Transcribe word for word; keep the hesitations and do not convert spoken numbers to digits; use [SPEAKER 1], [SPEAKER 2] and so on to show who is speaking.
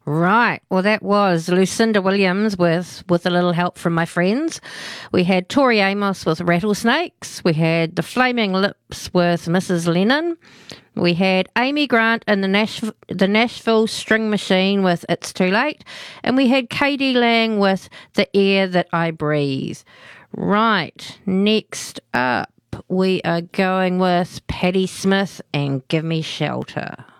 [SPEAKER 1] Right. Well, that was Lucinda Williams with with a little help from my friends. We had Tori Amos with Rattlesnakes. We had the Flaming Lips with Missus Lennon. We had Amy Grant and the, Nash- the Nashville String Machine with It's Too Late. And we had Katie Lang with The Air That I Breathe. Right. Next up, we are going with Patti Smith and Give Me Shelter.